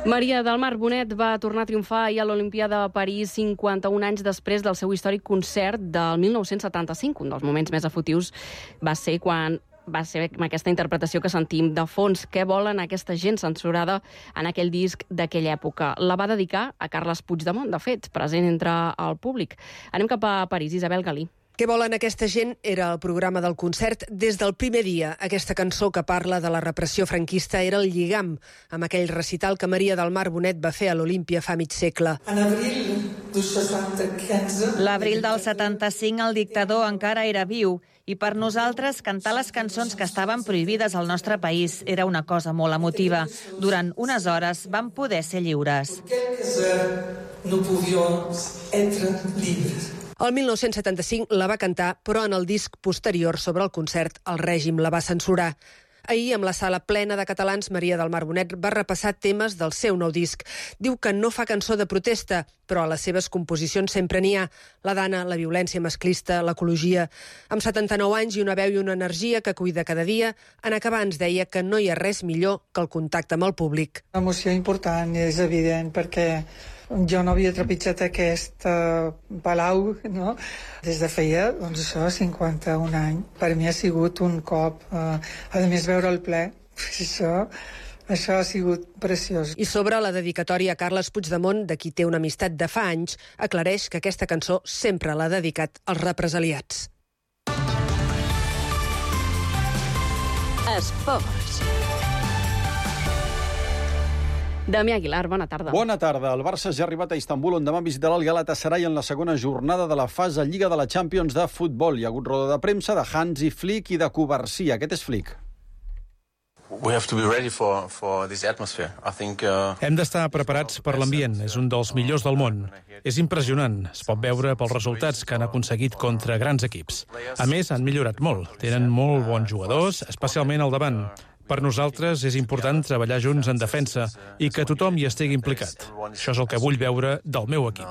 Maria del Mar Bonet va tornar a triomfar ahir a l'Olimpiada de París 51 anys després del seu històric concert del 1975. Un dels moments més efusius va ser amb aquesta interpretació que sentim de fons. Què volen aquesta gent censurada en aquell disc d'aquella època? La va dedicar a Carles Puigdemont, de fet, present entre el públic. Anem cap a París. Isabel Galí. Què volen aquesta gent? Era el programa del concert des del primer dia. Aquesta cançó que parla de la repressió franquista era el lligam amb aquell recital que Maria del Mar Bonet va fer a l'Olímpia fa mig segle. L'abril del 75 el dictador encara era viu i per nosaltres cantar les cançons que estaven prohibides al nostre país era una cosa molt emotiva. Durant unes hores vam poder ser lliures. El 1975 la va cantar, però en el disc posterior sobre el concert el règim la va censurar. Ahir, amb la sala plena de catalans, Maria del Mar Bonet va repassar temes del seu nou disc. Diu que no fa cançó de protesta, però a les seves composicions sempre n'hi ha. La dana, la violència masclista, l'ecologia. Amb 79 anys i una veu i una energia que cuida cada dia, en acabar ens deia que no hi ha res millor que el contacte amb el públic. L'emoció important és evident perquè jo no havia trepitjat aquest palau, no? Des de feia, 51 anys. Per mi ha sigut un cop, a més veure el ple, això ha sigut preciós. I sobre la dedicatòria a Carles Puigdemont, de qui té una amistat de fa anys, aclareix que aquesta cançó sempre l'ha dedicat als represaliats. Esports. Damià Aguilar, bona tarda. Bona tarda. El Barça ja ha arribat a Istanbul, on demà visitarà el Galatasaray en la segona jornada de la fase Lliga de la Champions de futbol. Hi ha hagut roda de premsa de Hansi Flick i de Covarsí. Aquest és Flick. We have to be ready for this atmosphere. I think hem d'estar preparats per l'ambient. És un dels millors del món. És impressionant. Es pot veure pels resultats que han aconseguit contra grans equips. A més, han millorat molt. Tenen molt bons jugadors, especialment al davant. Per nosaltres és important treballar junts en defensa i que tothom hi estigui implicat. Això és el que vull veure del meu equip.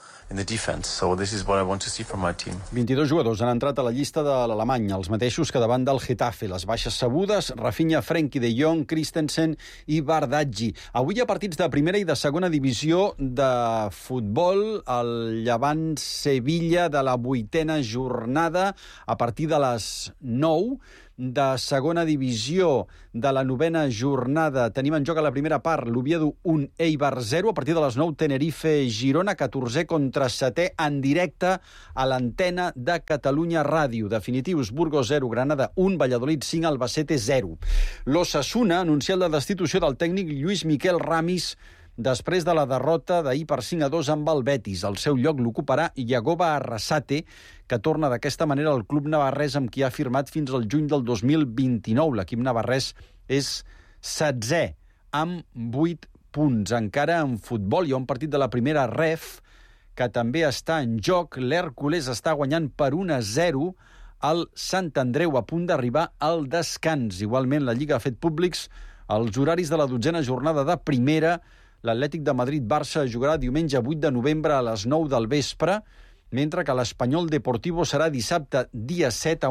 22 jugadors han entrat a la llista de l'Alemany, els mateixos que davant del Getafe. Les baixes sabudes, Rafinha, Frenkie de Jong, Christensen i Bardghji. Avui hi ha partits de primera i de segona divisió de futbol. El Llevant Sevilla de la 8a jornada a partir de les 9. De segona divisió de la 9a jornada tenim en joc a la primera part l'Oviedo 1, Eibar 0. A partir de les 9, Tenerife-Girona, 14è contra 7è en directe a l'antena de Catalunya Ràdio. Definitius, Burgos 0, Granada 1, Valladolid 5, Albacete 0. L'Osasuna ha anunciat la destitució del tècnic Lluís Miquel Ramis després de la derrota d'ahir per 5-2 amb el Betis. Al seu lloc l'ocuparà Yagoba Arrasate, que torna d'aquesta manera al club navarrès amb qui ha firmat fins al juny del 2029. L'equip navarrès és 16è, amb 8 punts. Encara en futbol hi ha un partit de la primera ref que també està en joc. L'Hèrcules està guanyant per 1-0 al Sant Andreu, a punt d'arribar al descans. Igualment, la Lliga ha fet públics els horaris de la 12a jornada de primera. L'Atlètic de Madrid-Barça jugarà diumenge 8 de novembre a les 9 del vespre, mentre que l'Espanyol Deportivo serà dissabte dia 7 a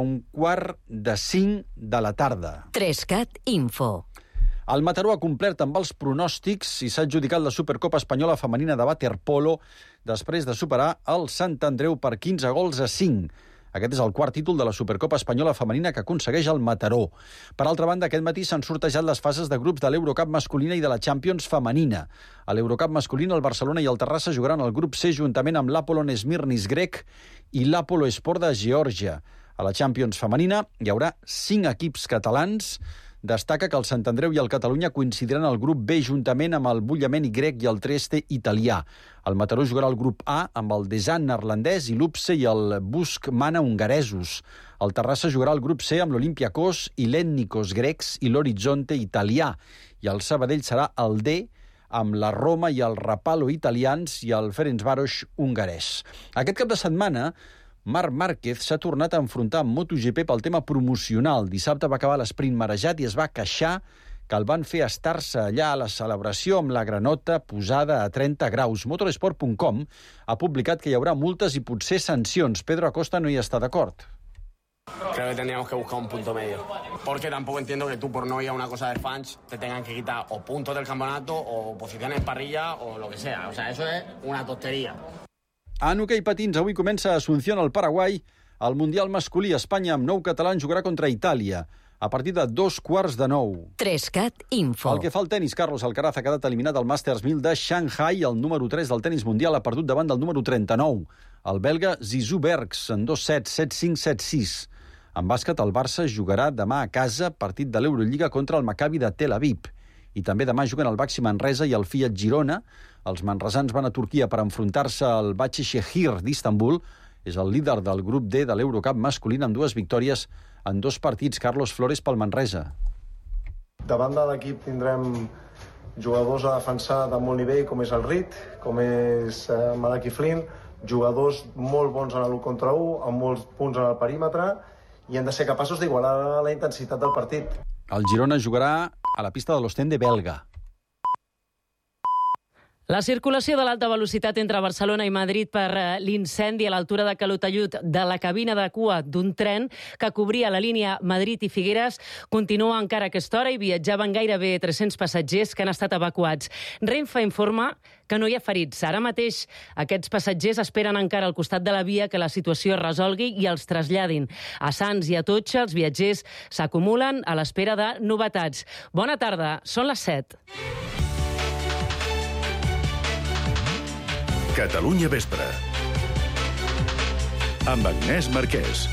4:45 de la tarda. 3CAT Info. El Mataró ha complert amb els pronòstics i s'ha adjudicat la Supercopa Espanyola Femenina de waterpolo després de superar el Sant Andreu per 15-5. Aquest és el quart títol de la Supercopa Espanyola Femenina que aconsegueix el Mataró. Per altra banda, aquest matí s'han sortejat les fases de grups de l'Eurocup masculina i de la Champions femenina. A l'Eurocup masculina, el Barcelona i el Terrassa jugaran al grup C juntament amb l'Apollon Smirnis grec i l'Apolo Sport de Geòrgia. A la Champions femenina hi haurà 5 equips catalans. Destaca que el Sant Andreu i el Catalunya coincidiran al grup B juntament amb el Bullameni grec i el Trieste italià. El Mataró jugarà al grup A amb el Desan neerlandès i l'Upse i el Busk Mana hongaresos. El Terrassa jugarà al grup C amb l'Olympiakos i l'Etnikos grecs i l'Orizzonte italià. I el Sabadell serà el D amb la Roma i el Rapallo italians i el Ferencváros hongarès. Aquest cap de setmana Marc Márquez s'ha tornat a enfrontar amb MotoGP pel tema promocional. Dissabte va acabar l'esprint marejat i es va queixar que el van fer estar-se allà a la celebració amb la granota posada a 30 graus. Motorsport.com ha publicat que hi haurà multes i potser sancions. Pedro Acosta no hi està d'acord. Creo que tendríamos que buscar un punto medio. Porque tampoco entiendo que tú, por no ir a una cosa de fans, te tengan que quitar o puntos del campeonato o posiciones en parrilla o lo que sea. O sea, eso es una tonteria. En hoquei patins, avui comença a Asunción, al Paraguai, el Mundial masculí. Espanya, amb 9 catalans, jugarà contra Itàlia a partir de 8:45. 3CAT Info. Pel que fa al tenis, Carlos Alcaraz ha quedat eliminat al Masters 1000 de Shanghai. El número 3 del tenis mundial ha perdut davant del número 39, el belga Zizou Bergs, en 2-7, 7-5, 7-6. En bàsquet, el Barça jugarà demà a casa partit de l'Eurolliga contra el Maccabi de Tel Aviv. I també demà juguen el Baxi Manresa i el Fiat Girona. Els manresans van a Turquia per enfrontar-se al Başakşehir d'Istanbul. És el líder del grup D de l'Eurocup masculina amb 2 victòries en 2 partits. Carlos Flores pel Manresa. Davant de l'equip tindrem jugadors a defensar de molt nivell, com és el Rit, com és Malaki Flynn, jugadors molt bons en l'1 contra 1, amb molts punts en el perímetre, i hem de ser capaços d'igualar la intensitat del partit. El Girona jugarà a la pista de l'Ostende belga. La circulació de l'alta velocitat entre Barcelona i Madrid per l'incendi a l'altura de Calotayud de la cabina de cua d'un tren que cobria la línia Madrid i Figueres continua encara a aquesta hora i viatjaven gairebé 300 passatgers que han estat evacuats. Renfe informa que no hi ha ferits. Ara mateix aquests passatgers esperen encara al costat de la via que la situació es resolgui i els traslladin. A Sants i a Totxa els viatgers s'acumulen a l'espera de novetats. Bona tarda, són les 7. Catalunya Vespre amb Agnès Marquès.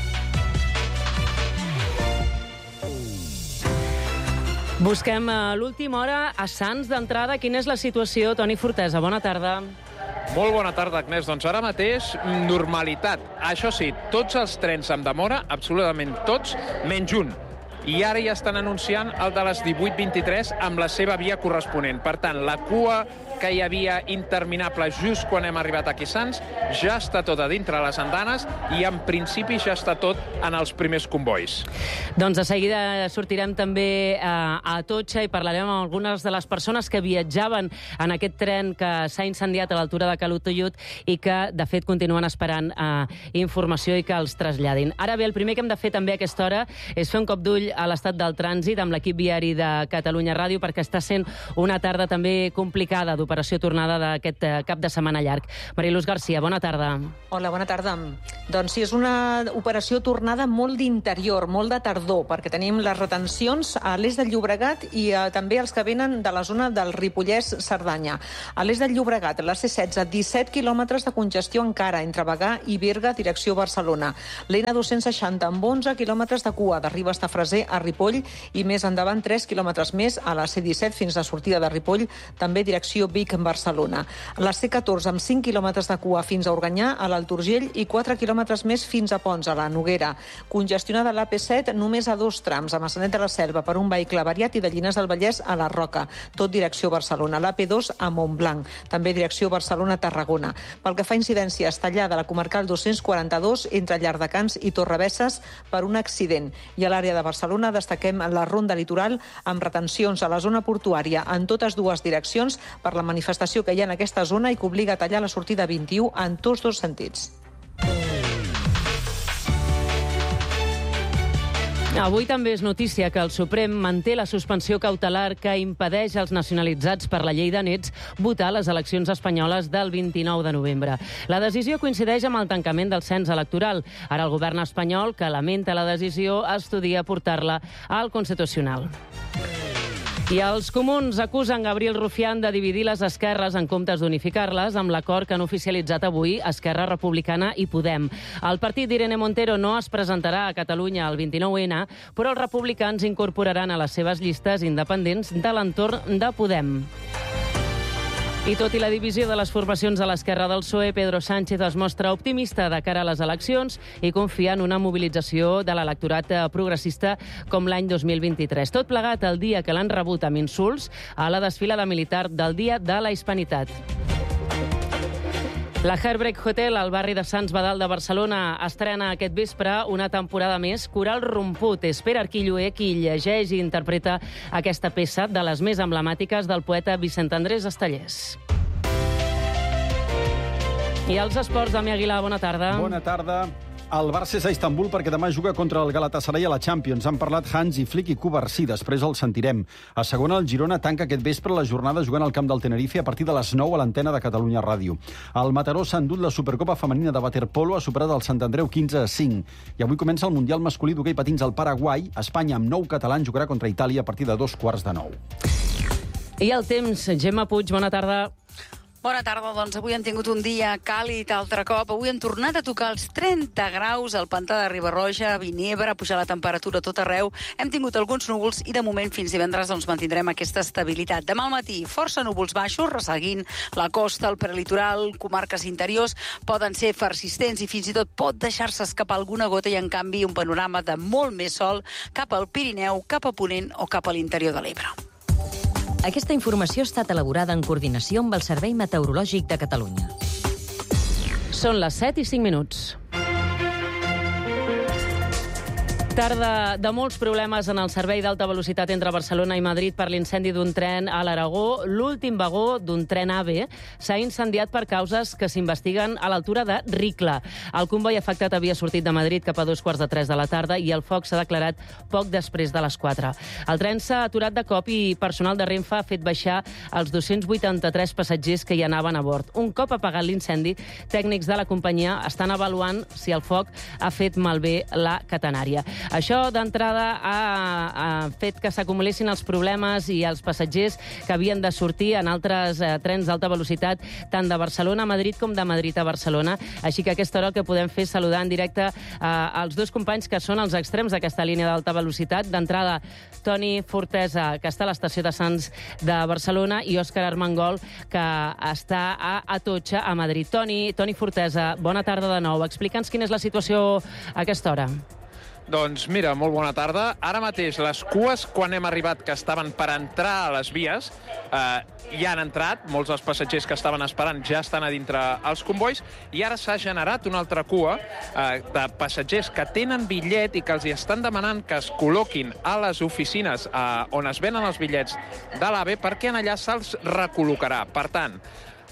Busquem a l'última hora a Sants d'entrada. Quina és la situació, Toni Fortesa? Bona tarda. Molt bona tarda, Agnès. Doncs ara mateix, normalitat. Això sí, tots els trens amb demora, absolutament tots, menys un. I ara ja estan anunciant el de les 18:23 amb la seva via corresponent. Per tant, la cua que hi havia interminable just quan hem arribat aquí a Sants ja està tot a dintre les andanes i en principi ja està tot en els primers convois. Doncs de seguida sortirem també a Totxa i parlarem amb algunes de les persones que viatjaven en aquest tren que s'ha incendiat a l'altura de Calotayud i que, de fet, continuen esperant informació i que els traslladin. Ara bé, el primer que hem de fer també a aquesta hora és fer un cop d'ull a l'estat del trànsit amb l'equip viari de Catalunya Ràdio, perquè està sent una tarda també complicada d'operació tornada d'aquest cap de setmana llarg. Mariluz Garcia, bona tarda. Hola, bona tarda. Doncs sí, és una operació tornada molt d'interior, molt de tardor, perquè tenim les retencions a l'est del Llobregat i també els que venen de la zona del Ripollès-Cerdanya. A l'est del Llobregat, la C16, 17 quilòmetres de congestió encara entre Bagà i Berga, direcció Barcelona. L'N260 amb 11 quilòmetres de cua, de Ribes de Freser a Ripoll, i més endavant 3 quilòmetres més a la C17 fins a sortida de Ripoll, també direcció Vic en Barcelona. La C14 amb 5 quilòmetres de cua fins a Organyà, a l'Alt Urgell, i 4 quilòmetres més fins a Pons, a la Noguera. Congestionada l'AP7 només a 2 trams, a Massanet de la Selva per un vehicle variat i de Llinars del Vallès a la Roca, tot direcció Barcelona. L'AP2 a Montblanc, també direcció Barcelona-Tarragona. Pel que fa a incidències, tallada la comarcal 242 entre Llardecans i Torrebesses per un accident. I a l'àrea de Barcelona destaquem la ronda litoral amb retencions a la zona portuària en totes dues direccions per la manifestació que hi ha en aquesta zona i que obliga a tallar la sortida 21 en tots dos sentits. Avui també és notícia que el Suprem manté la suspensió cautelar que impedeix als nacionalitzats per la llei de nets votar a les eleccions espanyoles del 29 de novembre. La decisió coincideix amb el tancament del cens electoral. Ara el govern espanyol, que lamenta la decisió, estudia portar-la al Constitucional. I els comuns acusen Gabriel Rufián de dividir les esquerres en comptes d'unificar-les amb l'acord que han oficialitzat avui Esquerra Republicana i Podem. El partit d'Irene Montero no es presentarà a Catalunya el 29N, però els republicans incorporaran a les seves llistes independents de l'entorn de Podem. I tot i la divisió de les formacions de l'esquerra del PSOE, Pedro Sánchez es mostra optimista de cara a les eleccions i confia en una mobilització de l'electorat progressista com l'any 2023. Tot plegat el dia que l'han rebut amb insults a la desfilada militar del Dia de la Hispanitat. La Herbrecht Hotel, al barri de Sants Badal de Barcelona, estrena aquest vespre una temporada més Coral Romput. És Pere Arquilloé qui llegeix i interpreta aquesta peça de les més emblemàtiques del poeta Vicent Andrés Estellés. I els esports, Dami Aguilar, bona tarda. Bona tarda. El Barça és a Istanbul perquè demà juga contra el Galatasaray a la Champions. Han parlat Hansi Flick i Cubarsí, després el sentirem. A segona, el Girona tanca aquest vespre la jornada jugant al camp del Tenerife a partir de les 9 a l'antena de Catalunya Ràdio. El Mataró s'ha endut la Supercopa femenina de waterpolo, ha superat el Sant Andreu 15-5. I avui comença el Mundial masculí d'hoquei patins al Paraguai. Espanya, amb 9 catalans, jugarà contra Itàlia a partir de 9:15. I el temps, Gemma Puig, bona tarda. Bona tarda, doncs avui hem tingut un dia càlid altre cop. Avui hem tornat a tocar els 30 graus al pantà de Riba-roja, a Vinebre, pujar la temperatura a tot arreu. Hem tingut alguns núvols i de moment fins divendres doncs mantindrem aquesta estabilitat. Demà al matí, força núvols baixos, resseguint la costa, el prelitoral, comarques interiors, poden ser persistents i fins i tot pot deixar-se escapar alguna gota i en canvi un panorama de molt més sol cap al Pirineu, cap a Ponent o cap a l'interior de l'Ebre. Aquesta informació ha estat elaborada en coordinació amb el Servei Meteorològic de Catalunya. Són les 7:05. Tarda de molts problemes en el servei d'alta velocitat entre Barcelona i Madrid per l'incendi d'un tren a l'Aragó. L'últim vagó d'un tren AVE s'ha incendiat per causes que s'investiguen a l'altura de Ricla. El comboi afectat havia sortit de Madrid cap a 2:45 de la tarda i el foc s'ha declarat poc després de les 4. El tren s'ha aturat de cop i personal de Renfe ha fet baixar els 283 passatgers que hi anaven a bord. Un cop apagat l'incendi, tècnics de la companyia estan avaluant si el foc ha fet malbé la catenària. Això, d'entrada, ha fet que s'acumulessin els problemes i els passatgers que havien de sortir en altres trens d'alta velocitat, tant de Barcelona a Madrid com de Madrid a Barcelona. Així que a aquesta hora el que podem fer és saludar en directe els dos companys que són els extrems d'aquesta línia d'alta velocitat. D'entrada, Toni Fortesa, que està a l'estació de Sants de Barcelona, i Òscar Armengol, que està a Atocha, a Madrid. Toni Fortesa, bona tarda de nou. Explica'ns quina és la situació a aquesta hora. Doncs mira, molt bona tarda. Ara mateix les cues, quan hem arribat, que estaven per entrar a les vies, ja han entrat. Molts dels passatgers que estaven esperant ja estan a dintre els combois i ara s'ha generat una altra cua de passatgers que tenen bitllet i que els hi estan demanant que es col·loquin a les oficines on es venen els bitllets de l'AVE perquè en allà se'ls recol·locarà. Per tant,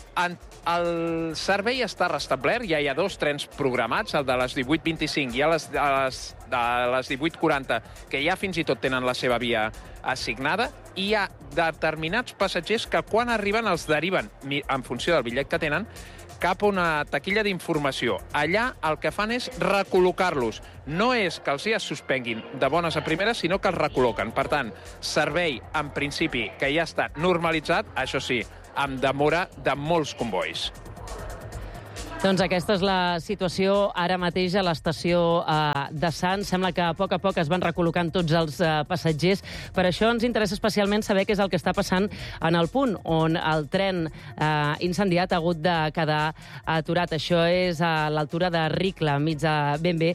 el servei està restablert, ja hi ha 2 trens programats, el de les 18:25 i de les 18:40, que ja fins i tot tenen la seva via assignada, i hi ha determinats passatgers que quan arriben els deriven, en funció del bitllet que tenen, cap a una taquilla d'informació. Allà el que fan és recol·locar-los. No és que els es suspenguin de bones a primeres, sinó que els recol·loquen. Per tant, servei, en principi, que ja està normalitzat, això sí, amb demora de molts combois. Doncs aquesta és la situació ara mateix a l'estació de Sants. Sembla que a poc es van recol·locant tots els passatgers. Per això ens interessa especialment saber què és el que està passant en el punt on el tren incendiat ha hagut de quedar aturat. Això és a l'altura de Ricla, ben bé,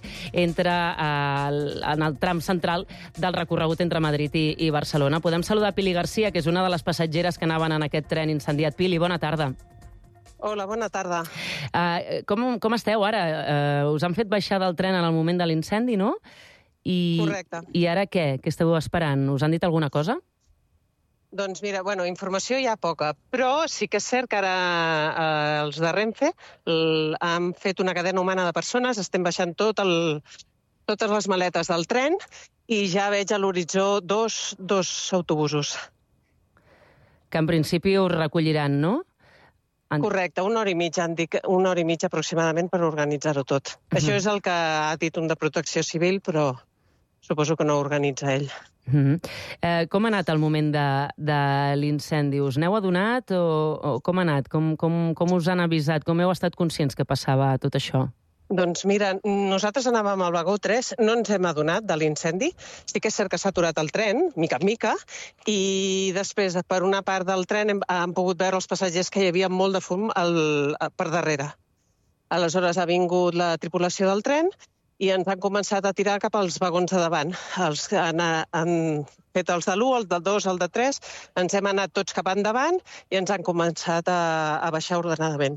en el tram central del recorregut entre Madrid i Barcelona. Podem saludar Pili Garcia, que és una de les passatgeres que anaven en aquest tren incendiat. Pili, bona tarda. Hola, bona tarda. Com esteu ara? Us han fet baixar del tren en el moment de l'incendi, no? Correcte. I ara què? Què esteu esperant? Us han dit alguna cosa? Doncs mira, informació hi ha poca, però sí que és cert que ara els de Renfe han fet una cadena humana de persones, estem baixant totes les maletes del tren i ja veig a l'horitzó dos autobusos. Que en principi us recolliran, no? Correcte, una hora i mitja aproximadament per organitzar-ho tot. Això és el que ha dit un de Protecció Civil, però suposo que no ho organitza ell. Com ha anat el moment de l'incendi? Us n'heu adonat o com ha anat? Com us han avisat? Com heu estat conscients que passava tot això? Doncs mira, nosaltres anàvem al vagó 3, no ens hem adonat de l'incendi. Sí que és cert que s'ha aturat el tren, mica en mica, i després, per una part del tren, han pogut veure els passatgers que hi havia molt de fum per darrere. Aleshores ha vingut la tripulació del tren i ens han començat a tirar cap als vagons de davant. Han fet els de l'1, el del 2, el de 3, ens hem anat tots cap endavant i ens han començat a baixar ordenadament.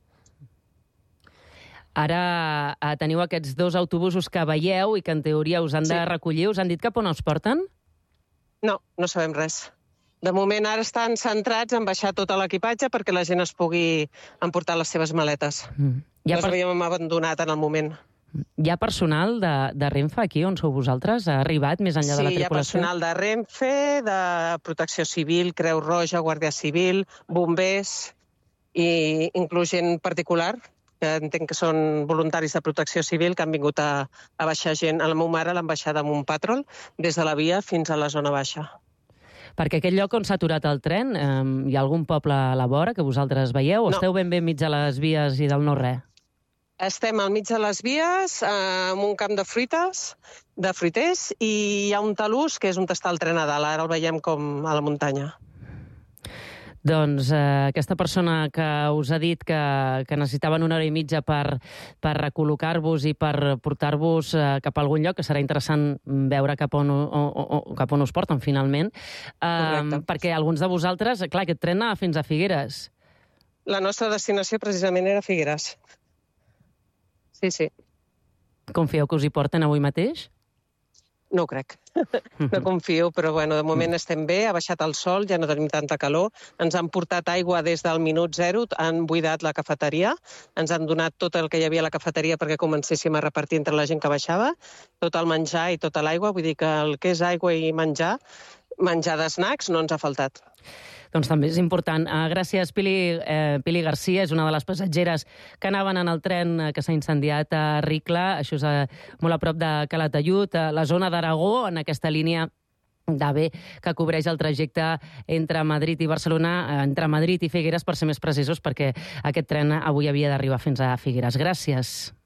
Ara teniu aquests 2 autobusos que veieu i que en teoria us han de recollir. Us han dit cap on els porten? No, no sabem res. De moment ara estan centrats en baixar tot l'equipatge perquè la gent es pugui emportar les seves maletes. Les havíem abandonat en el moment. Hi ha personal de Renfe aquí on sou vosaltres? Ha arribat més enllà de la Sí, hi ha tripulació? personal de Renfe, de Protecció Civil, Creu Roja, Guàrdia Civil, bombers i inclús gent particular, que entenc que són voluntaris de Protecció Civil que han vingut a baixar gent. A la meva mare l'han baixada amb un patrol des de la via fins a la zona baixa. Perquè aquest lloc on s'ha aturat el tren, hi ha algun poble a la vora que vosaltres veieu? O esteu ben enmig de les vies i del no-res? Estem al mig de les vies, amb un camp de fruiters, i hi ha un talús que és on està el tren a dalt. Ara el veiem com a la muntanya. Doncs aquesta persona que us ha dit que necessitaven 1 hora i mitja per recol·locar-vos i per portar-vos cap a algun lloc, que serà interessant veure cap on us porten finalment, perquè alguns de vosaltres, clar, aquest tren anava fins a Figueres. La nostra destinació precisament era Figueres. Sí. Confieu que us hi porten avui mateix? No ho crec. No confio, però bueno, de moment estem bé, ha baixat el sol, ja no tenim tanta calor. Ens han portat aigua des del minut 0, han buidat la cafeteria, ens han donat tot el que hi havia a la cafeteria perquè comencéssim a repartir entre la gent que baixava, tot el menjar i tota l'aigua, vull dir que el que és aigua i menjar d'esnacs no ens ha faltat. Doncs també és important. Gràcies, Pili Garcia, és una de les passatgeres que anaven en el tren que s'ha incendiat a Ricla, això és molt a prop de Calatayud, a la zona d'Aragó, en aquesta línia d'AVE que cobreix el trajecte entre Madrid i Barcelona, entre Madrid i Figueres, per ser més precisos, perquè aquest tren avui havia d'arribar fins a Figueres. Gràcies.